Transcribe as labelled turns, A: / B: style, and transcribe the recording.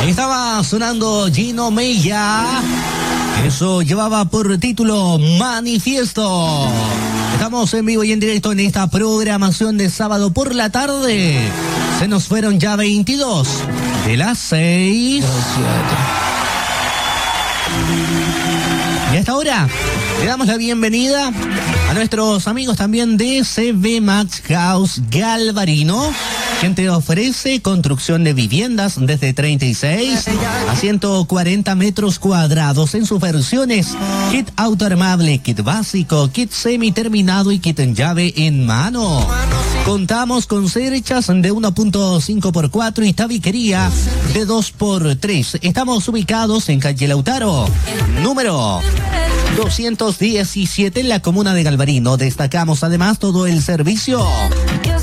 A: Estaba sonando Gino Mella. Eso llevaba por título Manifiesto. Estamos en vivo y en directo en esta programación de sábado por la tarde. Se nos fueron ya 22 de las 6. Y hasta ahora le damos la bienvenida a nuestros amigos también de CB Max House Galvarino, quien te ofrece construcción de viviendas desde 36 a 140 metros cuadrados en sus versiones kit autoarmable, kit básico, kit semi-terminado y kit en llave en mano. Contamos con cerchas de 1.5x4 y tabiquería de 2x3. Estamos ubicados en calle Lautaro, número 217 en la comuna de Galvarino. Destacamos además todo el servicio